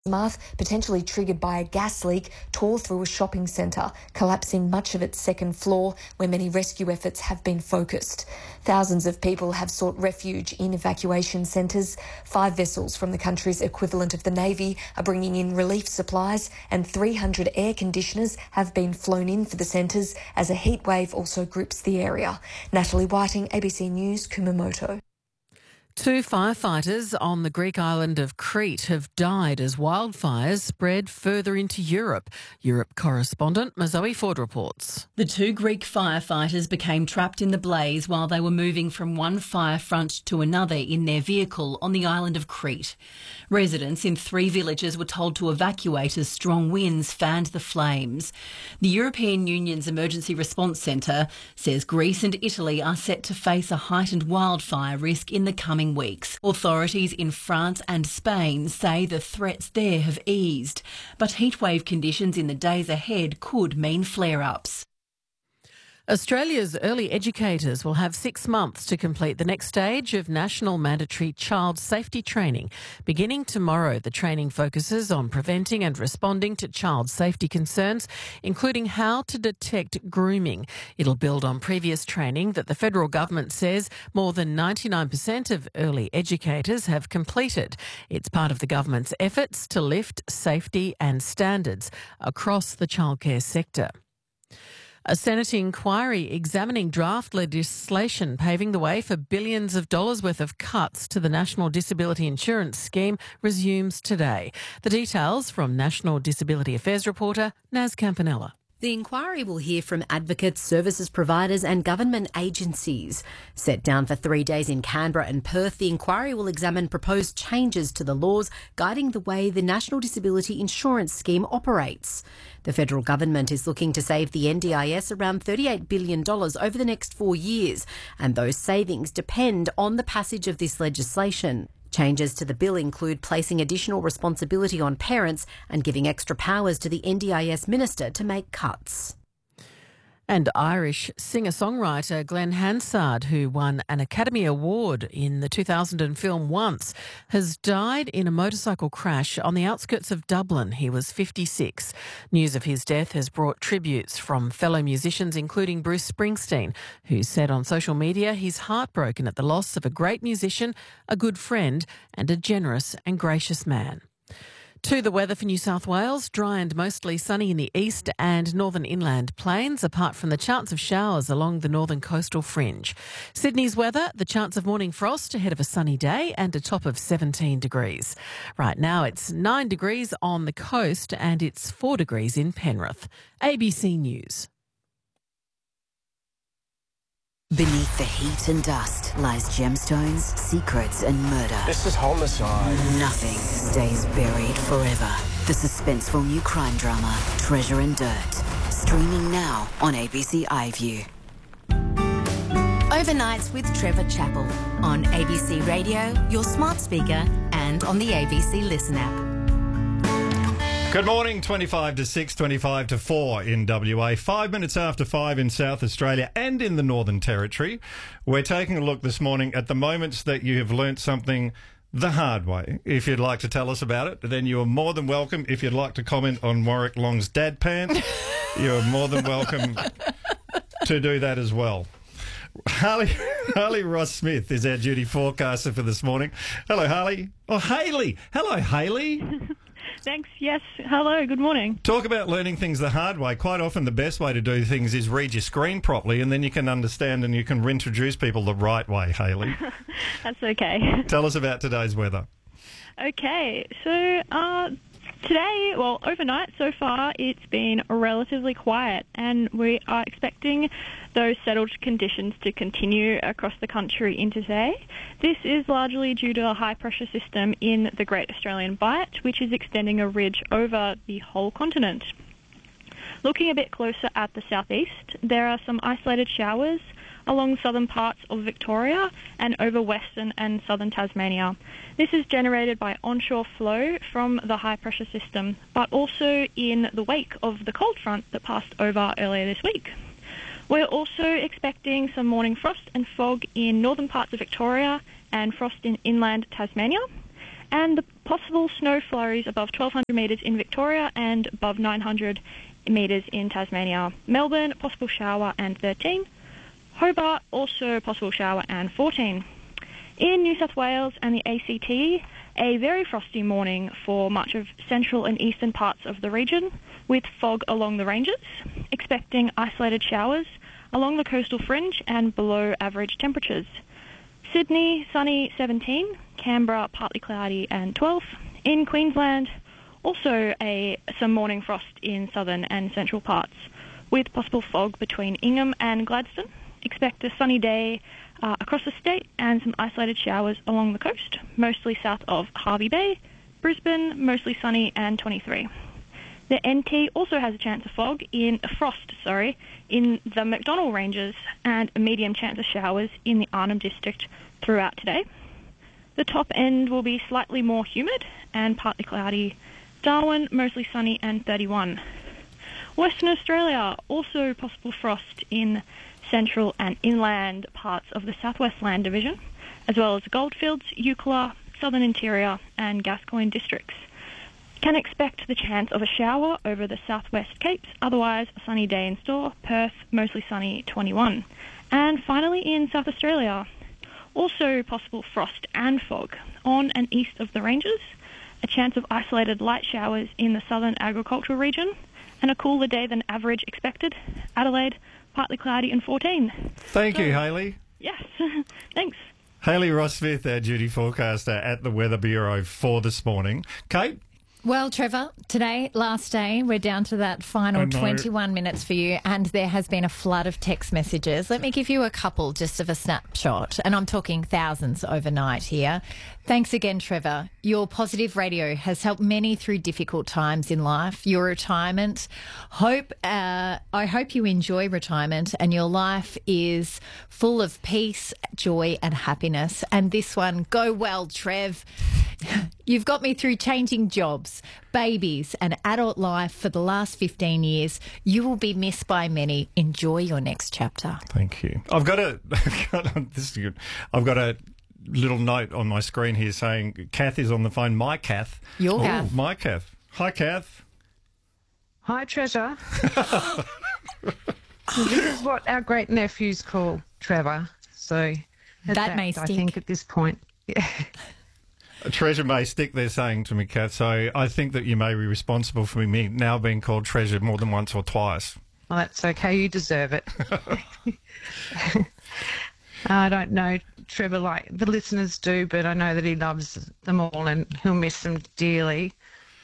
Aftermath, potentially triggered by a gas leak, tore through a shopping centre, collapsing much of its second floor, where many rescue efforts have been focused. Thousands of people have sought refuge in evacuation centres. 5 vessels from the country's equivalent of the Navy are bringing in relief supplies, and 300 air conditioners have been flown in for the centres as a heatwave also grips the area. Natalie Whiting, ABC News, Kumamoto. 2 firefighters on the Greek island of Crete have died as wildfires spread further into Europe. Europe correspondent Mazoe Ford reports. The 2 Greek firefighters became trapped in the blaze while they were moving from one fire front to another in their vehicle on the island of Crete. Residents in 3 villages were told to evacuate as strong winds fanned the flames. The European Union's Emergency Response Centre says Greece and Italy are set to face a heightened wildfire risk in the coming weeks. Authorities in France and Spain say the threats there have eased, but heatwave conditions in the days ahead could mean flare-ups. Australia's early educators will have 6 months to complete the next stage of national mandatory child safety training. Beginning tomorrow, the training focuses on preventing and responding to child safety concerns, including how to detect grooming. It'll build on previous training that the federal government says more than 99% of early educators have completed. It's part of the government's efforts to lift safety and standards across the childcare sector. A Senate inquiry examining draft legislation paving the way for billions of dollars worth of cuts to the National Disability Insurance Scheme resumes today. The details from National Disability Affairs reporter Naz Campanella. The inquiry will hear from advocates, services providers and government agencies. Set down for 3 days in Canberra and Perth, the inquiry will examine proposed changes to the laws guiding the way the National Disability Insurance Scheme operates. The federal government is looking to save the NDIS around $38 billion over the next 4 years, and those savings depend on the passage of this legislation. Changes to the bill include placing additional responsibility on parents and giving extra powers to the NDIS minister to make cuts. And Irish singer-songwriter Glenn Hansard, who won an Academy Award in the 2000 film Once, has died in a motorcycle crash on the outskirts of Dublin. He was 56. News of his death has brought tributes from fellow musicians, including Bruce Springsteen, who said on social media he's heartbroken at the loss of a great musician, a good friend and a generous and gracious man. To the weather for New South Wales, dry and mostly sunny in the east and northern inland plains, apart from the chance of showers along the northern coastal fringe. Sydney's weather, the chance of morning frost ahead of a sunny day and a top of 17 degrees. Right now it's 9 degrees on the coast and it's 4 degrees in Penrith. ABC News. Beneath the heat and dust lies gemstones, secrets and murder. This is homicide. Nothing stays buried forever. The suspenseful new crime drama, Treasure and Dirt. Streaming now on ABC iView. Overnights with Trevor Chappell on ABC Radio, your smart speaker and on the ABC Listen app. Good morning, 25 to 6, 25 to 4 in WA, 5 minutes after 5 in South Australia and in the Northern Territory. We're taking a look this morning at the moments that you have learnt something the hard way. If you'd like to tell us about it, then you are more than welcome. If you'd like to comment on Warwick Long's dad pants, you're more than welcome to do that as well. Harley Ross-Smith is our duty forecaster for this morning. Hello, Harley. Oh, Hayley. Hello, Hayley. Thanks. Yes. Hello. Good morning. Talk about learning things the hard way. Quite often the best way to do things is read your screen properly and then you can understand and you can introduce people the right way, Hayley. That's okay. Tell us about today's weather. Okay. So today, well, overnight so far, it's been relatively quiet and we are expecting those settled conditions to continue across the country into today. This is largely due to a high-pressure system in the Great Australian Bight, which is extending a ridge over the whole continent. Looking a bit closer at the southeast, there are some isolated showers along southern parts of Victoria and over western and southern Tasmania. This is generated by onshore flow from the high-pressure system, but also in the wake of the cold front that passed over earlier this week. We're also expecting some morning frost and fog in northern parts of Victoria and frost in inland Tasmania. And the Possible snow flurries above 1,200 metres in Victoria and above 900 metres in Tasmania. Melbourne, possible shower and 13. Hobart, also possible shower and 14. In New South Wales and the ACT, a very frosty morning for much of central and eastern parts of the region, with fog along the ranges. Expecting isolated showers along the coastal fringe and below average temperatures. Sydney, sunny 17. Canberra, partly cloudy and 12. In Queensland, also some morning frost in southern and central parts, with possible fog between Ingham and Gladstone. Expect a sunny day across the state and some isolated showers along the coast, mostly south of Hervey Bay. Brisbane, mostly sunny and 23. The NT also has a chance of frost in the McDonnell Ranges and a medium chance of showers in the Arnhem District throughout today. The top end will be slightly more humid and partly cloudy. Darwin, mostly sunny and 31. Western Australia, also possible frost in central and inland parts of the Southwest Land Division, as well as Goldfields, Eucla, Southern Interior and Gascoyne districts. Can expect the chance of a shower over the Southwest Capes, otherwise a sunny day in store. Perth, mostly sunny, 21. And finally in South Australia, also possible frost and fog on and east of the ranges, a chance of isolated light showers in the southern agricultural region, and a cooler day than average expected. Adelaide, partly cloudy and 14. Thank you, Hayley. Yes, thanks. Hayley Ross-Smith, our duty forecaster at the Weather Bureau for this morning. Kate? Well, Trevor, today, last day, we're down to that final 21 minutes for you, and there has been a flood of text messages. Let me give you a couple just of a snapshot, and I'm talking thousands overnight here. Thanks again, Trevor. Your positive radio has helped many through difficult times in life. Your retirement, I hope you enjoy retirement and your life is full of peace, joy and happiness. And this one, go well, Trev. You've got me through changing jobs, babies and adult life for the last 15 years. You will be missed by many. Enjoy your next chapter. Thank you. I've got a little note on my screen here saying Kath is on the phone. My Kath. Your Kath. My Kath. Hi, Kath. Hi, Treasure. This is what our great nephews call Trevor. So that may stick. I think at this point. Yeah. Treasure may stick, they're saying to me, Kath. So I think that you may be responsible for me now being called Treasure more than once or twice. Well, that's okay. You deserve it. I don't know Trevor like the listeners do, but I know that he loves them all and he'll miss them dearly.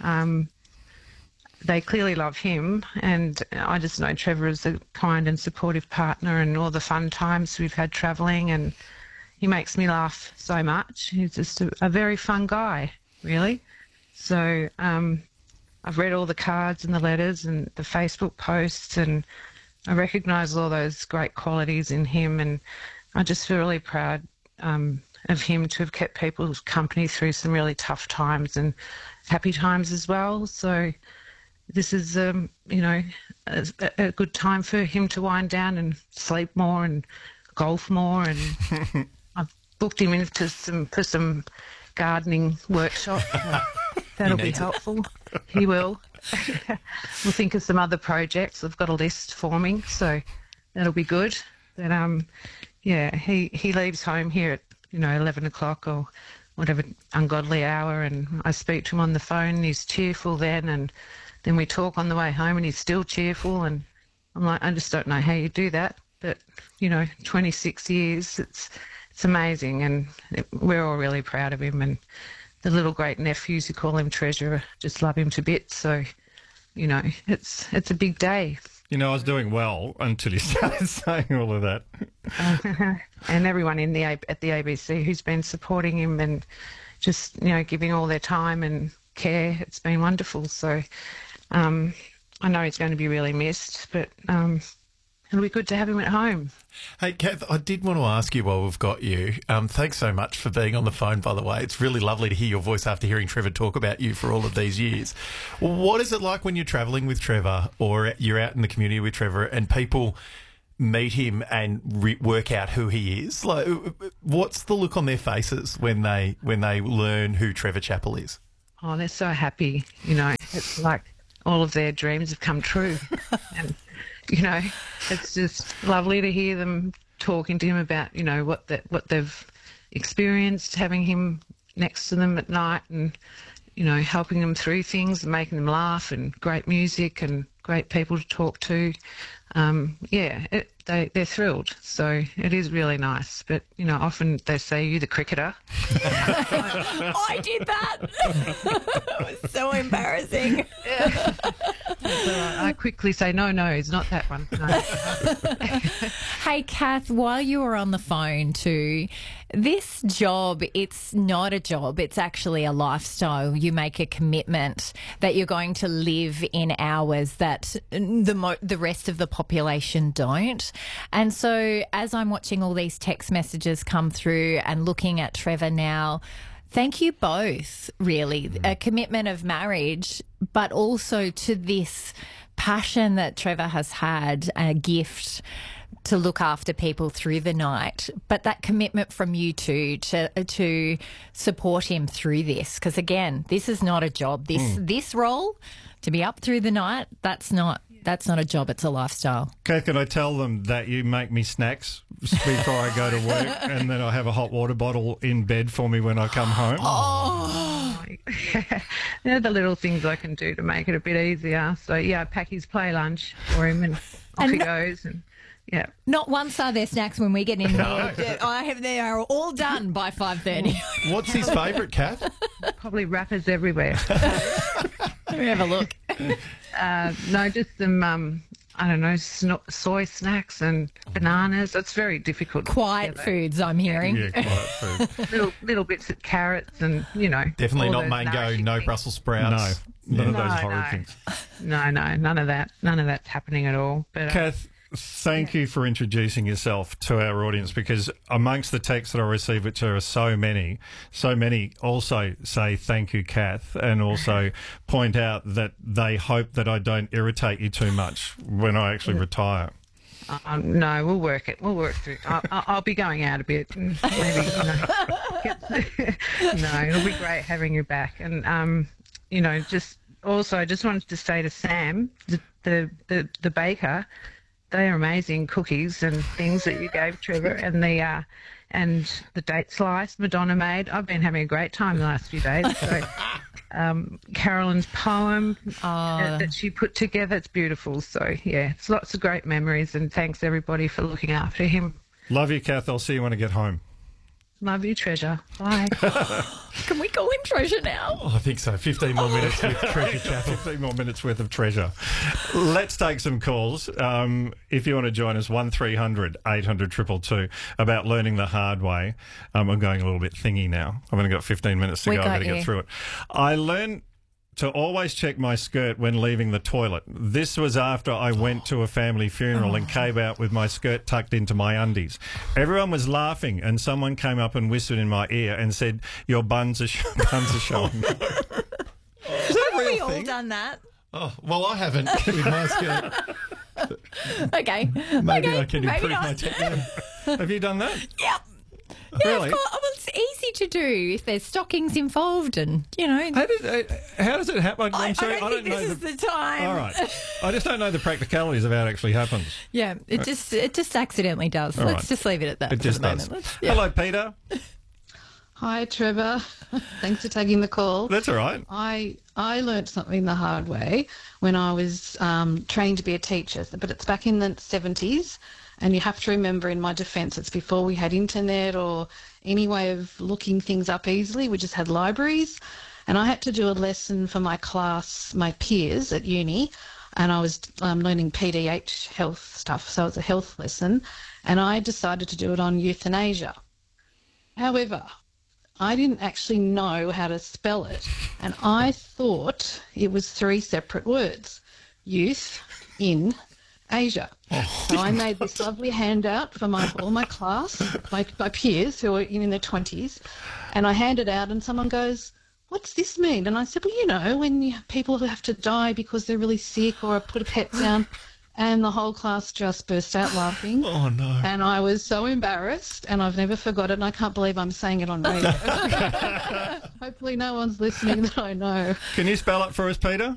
They clearly love him, and I just know Trevor is a kind and supportive partner, and all the fun times we've had travelling, and he makes me laugh so much. He's just a very fun guy, really. So I've read all the cards and the letters and the Facebook posts, and I recognise all those great qualities in him, and I just feel really proud of him to have kept people's company through some really tough times and happy times as well. So this is, a good time for him to wind down and sleep more and golf more. And I've booked him into for some gardening workshop. That'll be helpful. He will. We'll think of some other projects. I've got a list forming, so that'll be good. But he leaves home here at 11 o'clock or whatever ungodly hour, and I speak to him on the phone. And he's cheerful then, and then we talk on the way home, and he's still cheerful. And I'm like, I just don't know how you do that. But 26 years, it's amazing, and we're all really proud of him. And the little great nephews who call him Treasure just love him to bits. So, it's a big day. I was doing well until you started saying all of that. And everyone at the ABC who's been supporting him and just, giving all their time and care, it's been wonderful. So I know he's going to be really missed, but it'll be good to have him at home. Hey, Kath, I did want to ask you while we've got you. Thanks so much for being on the phone, by the way. It's really lovely to hear your voice after hearing Trevor talk about you for all of these years. What is it like when you're travelling with Trevor or you're out in the community with Trevor and people meet him and work out who he is? Like, what's the look on their faces when they learn who Trevor Chappell is? Oh, they're so happy, you know. It's like all of their dreams have come true. And, you know, it's just lovely to hear them talking to him about, you know, what they've experienced, having him next to them at night and, you know, helping them through things and making them laugh, and great music and great people to talk to. They're thrilled. So it is really nice. But, you know, often they say, "You the cricketer." I did that. It was so embarrassing. So I quickly say, no, it's not that one. No. Hey, Kath, while you were on the phone too, this job, it's not a job. It's actually a lifestyle. You make a commitment that you're going to live in hours that the rest of the population don't. And so as I'm watching all these text messages come through and looking at Trevor now, thank you both, really. A commitment of marriage, but also to this passion that Trevor has had, a gift to look after people through the night, but that commitment from you two to support him through this. Because again, this is not a job. This role, to be up through the night, that's not a job, it's a lifestyle. Kath, can I tell them that you make me snacks before I go to work, and then I have a hot water bottle in bed for me when I come home? Oh. They're the little things I can do to make it a bit easier. So, yeah, I pack his play lunch for him and off he goes. And yeah. Not once are there snacks when we get in here. They are all done by 5:30. What's his favourite, Kath? Probably wrappers everywhere. Let me have a look. No, just some, I don't know, soy snacks and bananas. It's very difficult. Quiet foods, I'm hearing. Yeah, quiet food. little bits of carrots and, you know. Definitely not those mango, no things. Brussels sprouts. No, none of those horrid No. things. No, none of that. None of that's happening at all. But Kath, thank you for introducing yourself to our audience, because amongst the texts that I receive, which are so many also say thank you, Kath, and also point out that they hope that I don't irritate you too much when I actually retire. no, we'll work it. We'll work through. I'll be going out a bit. And maybe, no, it'll be great having you back. And you know, I just wanted to say to Sam, the baker, they are amazing cookies and things that you gave Trevor, and the date slice Madonna made. I've been having a great time the last few days. So, Carolyn's poem that she put together, it's beautiful. So yeah, it's lots of great memories, and thanks everybody for looking after him. Love you, Kath. I'll see you when I get home. Love you, Treasure. Bye. Can we call him Treasure now? Oh, I think so. 15 more minutes with Treasure Kath. 15 more minutes worth of treasure. Let's take some calls. If you want to join us, 1300 800 222 about learning the hard way. I'm going a little bit thingy now. I've only got 15 minutes to go. I've got to get through it. I learned to always check my skirt when leaving the toilet. This was after I went to a family funeral and came out with my skirt tucked into my undies. Everyone was laughing, and someone came up and whispered in my ear and said, "Your buns are showing." Is that a Have we real all thing? done that? Oh, well, I haven't with my skirt. Okay. Maybe Okay, I can maybe improve not. my technique. Have you done that? Yep. Yeah, Really? of course. Well, it's easy to do if there's stockings involved, and you know. How does it happen? I I'm sorry, don't think know this is the time. All right. I just don't know the practicalities of how it actually happens. Yeah, it just accidentally does. All Let's right. just leave it at that. It just for the does. moment. Yeah. Hello, Peter. Hi, Trevor. Thanks for taking the call. That's all right. I learnt something the hard way when I was trained to be a teacher, but it's back in the 70s, and you have to remember, in my defence, it's before we had internet or any way of looking things up easily. We just had libraries, and I had to do a lesson for my class, my peers at uni, and I was learning PDH health stuff, so it was a health lesson, and I decided to do it on euthanasia. However, I didn't actually know how to spell it, and I thought it was 3 separate words: youth, in, Asia. So I made this lovely handout for all my class, my peers who were in their 20s, and I handed out, and someone goes, "What's this mean?" And I said, "Well, you know, when people have to die because they're really sick or put a pet down." And the whole class just burst out laughing. Oh, no. And I was so embarrassed, and I've never forgotten. I can't believe I'm saying it on radio. Hopefully no one's listening that I know. Can you spell it for us, Peter?